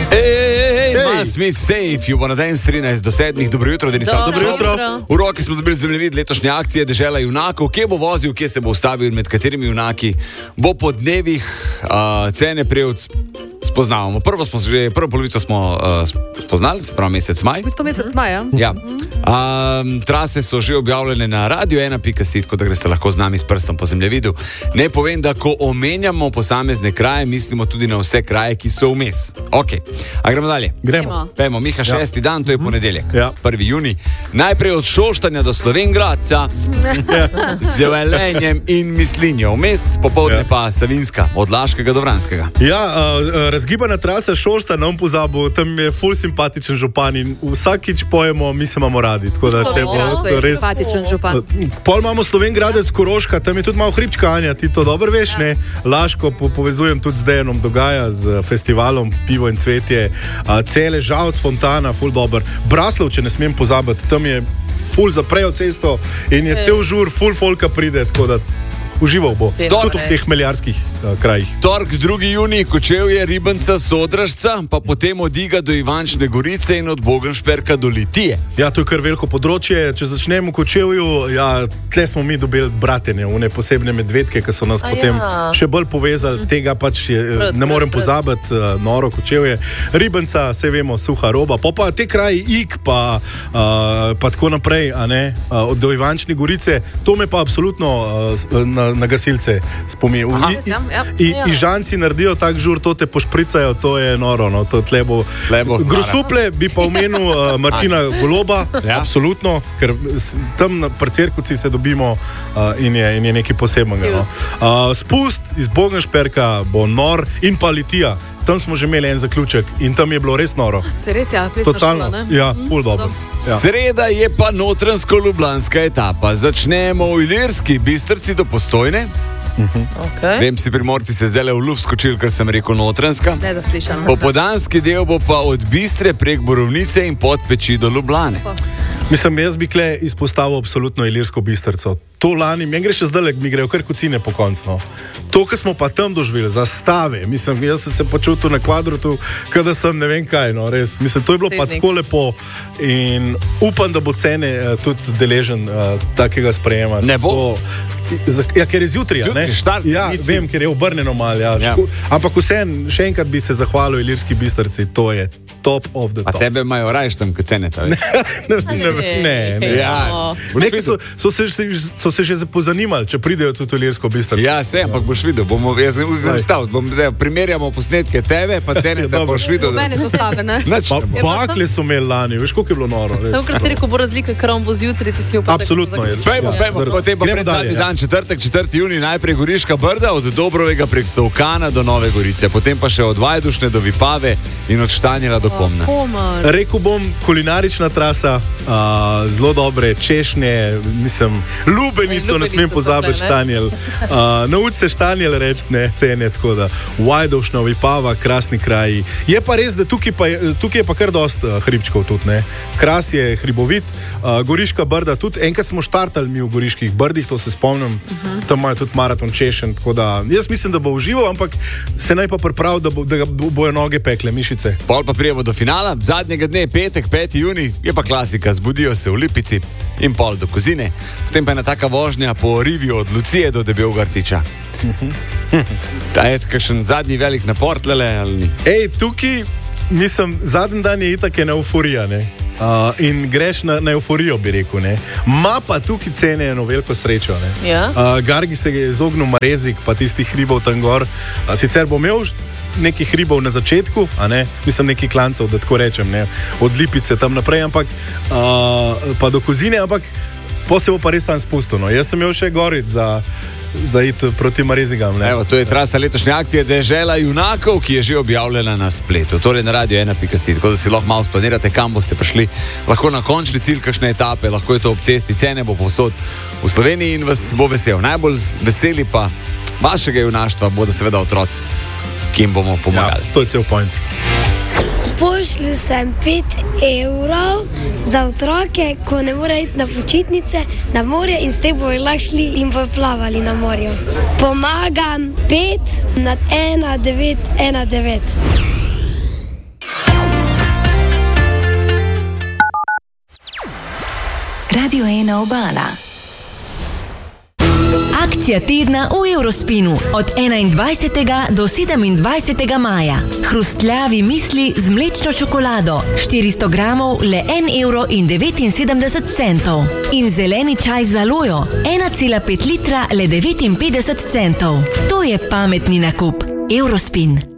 Smith, stay, if you wanna dance, 13 do 7, dobro jutro, Denisla. Dobro jutro. V roki smo dobili zemljevid letošnje akcije Dežela junakov, kje bo vozil, kje se bo ustavil, med katerimi junaki bo po dnevih cene prevc spoznavamo. Prvo polovico smo spoznali, se pravi mesec maj. To mesec maja. Ja. Trase so že objavljene na radio1.si, tako da greste lahko z nami s prstom po zemljevidu. Ne povem, da ko omenjamo posamezne kraje, mislimo tudi na vse kraje, ki so vmes. Ok, a gremo dalje. Pejmo, Miha, 6. dan, to je ponedeljek, 1. juni. Najprej od Šoštanja do Slovenj Gradca, z Velenjem in Mislinjo. Vmes popoldne pa Savinjska, od Laškega do Vranskega. Razgibana trasa Šošta, ne bom pozabil, tam je ful simpatičen župan in vsakič pojemo, mi se imamo radi. Tako da te bo res simpatičen župan. Pol imamo Slovenj Gradec, Koroška, tam je tudi malo hribčka, Anja, ti to dobro veš, ne? Laško povezujem tudi z Dejanom Dogaja, z festivalom Pivo in cvetje, Cele, Žalc, Fontana, ful dober. Braslov, če ne smem pozabiti, tam je ful zaprejo cesto in je cel žur, ful folka pride, tako da užival bo. Tudi v teh meljarskih krajih. Tork, 2. juni, Kočevje, Ribenca, Sodražca, pa potem od Iga do Ivančne Gorice in od Bogenšperka do Litije. Ja, to je kar veliko področje. Če začnemo v Kočevju, tle smo mi dobili bratenje, une posebne medvedke, ki so nas potem še bolj povezali. Tega pač ne morem pozabiti, noro Kočevje. Ribenca, se vemo, suha roba. Pa te kraji Ig, pa tako naprej, do Ivančne Gorice, to me pa absolutno na gasilce spominja. Ižanci naredijo tak žur, to te pošpricajo, to je noro, no, to tle bo. Grosuple bi pa omenil Martina Goloba, absolutno, ker tam pri Cerkovci se dobimo in je nekaj posebnega. Spust iz Bogenšperka bo nor in pa Litija. Tam smo že imeli en zaključek in tam je bilo res noro. Se res, totalno, ne? Ja, ful dobro. Sreda je pa notranjsko-ljubljanska etapa. Začnemo v Ilirski Bistrici do Postojne. Vem, si Primorci se zdaj v luft skočili, ker sem rekel notranjska. Popoldanski del bo pa od Bistre prek Borovnice in Podpeči do Ljubljane. Mislim, jaz bi kle izpostavil absolutno Ilirsko Bistrico. To lani, meni gre še zdaj, mi grejo kar kocine po koncu. To, kar smo pa tam doživeli, zastave, mislim, jaz sem se počutil na kvadratu, kada sem ne vem kaj, no, res. Mislim, to je bilo pa tako lepo in upam, da bo cene tudi deležen takega sprejema. Ne bo. Ker je zjutraj, ne? Ja, vem, ker je obrneno malo, Ampak vseeno, še enkrat bi se zahvalil Ilirski Bistrici, to je top of the top. A tebe imajo rajš tam, kot cene, ta veš? Ne. Neki so se že pozanimali, če pridejo tudi v Ilirsko Bistrico. Ja, ampak boš videl, jaz bom stavil, primerjamo posnetke tebe, pa cene, da boš videl. Mene so slave, ne? Bakle so imeli lani, veš, koliko je bilo noro. Ker si rekel, bo razlika, ker on bo zjutraj, ti si jo pa absolutno je. Pejmo, potem pa predzadnji dan, četrtek, 4. juni, najprej Goriška Brda, od Dobrovega prek Solkana do Nove Gorice, potem pa še od Vajdušne do Vipave in od Štanjela do Komna. Rekel bom, kulinarična trasa, zelo dobre češnje, mislim, lubenico ne smem pozabiti, Štanjel. Nauč se Štanjel reči, ne, cene, tako da Vajdušna, Vipava, krasni kraji. Je pa res, da tukaj je pa kar dost hribčkov tudi, ne. Kras je hribovit, Goriška Brda, tudi enkrat smo štartali mi v Goriških Brdih, to se spomnim, tam imajo tudi maraton češen, tako da jaz mislim, da bo užival, ampak se naj pa pripravi, da bojo noge pekle, mišice. Pol pa prijemo do finala, zadnjega dne, petek, 5. juni, je pa klasika, zbudijo se v Lipici in pol do Kozine, potem pa je ena taka vožnja po rivi od Lucije do Debelega Rtiča. Ta je kakšen zadnji velik napor tlele, ali ni? Tukaj, mislim, zadnji dan je itak ena euforija, ne? In greš na euforijo, bi rekel, ne. Ma pa tukaj cene eno veliko srečo, ne. Gargi se je izognil Marezik, pa tistih hribov tam gor. Sicer bo imel nekih hribov na začetku, mislim nekih klancev, da tako rečem, ne. Od Lipice tam naprej, ampak pa do Kozine, ampak po se bo pa res tam spustil, no. Jaz sem imel še gorit za iti proti Marezigam. Evo, to je trasa letošnje akcije Dežela junakov, ki je že objavljena na spletu. Torej na radio1.si, tako da si lahko malo splanirate, kam boste prišli. Lahko na končni cilj kakšne etape, lahko je to ob cesti, cene bo povsod v Sloveniji in vas bo vesel. Najbolj veseli pa vašega junaštva bodo seveda otroci, ki jim bomo pomagali. Ja, to je cel point. Pošlju sem 5 evrov za otroke, ko ne morejo iti na počitnice, na morje in s tem bojo lahko šli in bojo plavali na morju. Pomagam 5 nad 1919. Radio 1 Obala. Akcija tedna v Eurospinu od 21. do 27. maja. Hrustljavi misli z mlečno čokolado, 400 gramov le 1,79 evra. In zeleni čaj z alojo, 1,5 litra le 59 centov. To je pametni nakup. Eurospin.